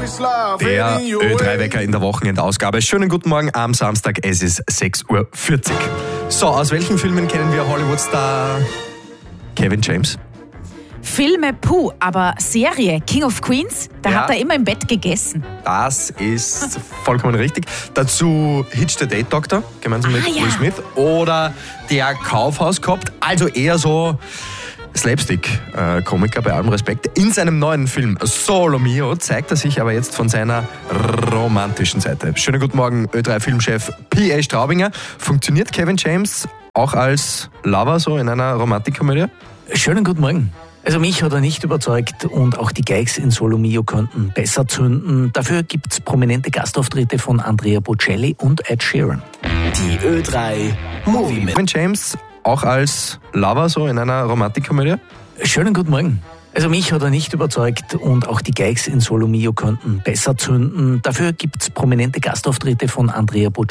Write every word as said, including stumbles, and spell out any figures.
Der Ö drei Wecker in der Wochenendausgabe. Schönen guten Morgen am Samstag, es ist sechs Uhr vierzig. So, aus welchen Filmen kennen wir Hollywood-Star Kevin James? Filme, puh, aber Serie, King of Queens, da Ja. hat er immer im Bett gegessen. Das ist vollkommen richtig. Dazu Hitch the Date Doctor, gemeinsam mit Ah, ja. Will Smith. Oder der Kaufhaus-Cop, also eher so Slapstick-Komiker, bei allem Respekt. In seinem neuen Film Solo Mio zeigt er sich aber jetzt von seiner romantischen Seite. Schönen guten Morgen, Ö drei Filmchef P A. Straubinger. Funktioniert Kevin James auch als Lover so in einer Romantikkomödie? Schönen guten Morgen. Also mich hat er nicht überzeugt und auch die Gags in Solo Mio könnten besser zünden. Dafür gibt's prominente Gastauftritte von Andrea Bocelli und Ed Sheeran. Die Ö drei Movie Minute. Kevin James auch als Lover so in einer Romantikkomödie? Schönen guten Morgen. Also mich hat er nicht überzeugt und auch die Gags in Solo Mio könnten besser zünden. Dafür gibt's prominente Gastauftritte von Andrea Bocelli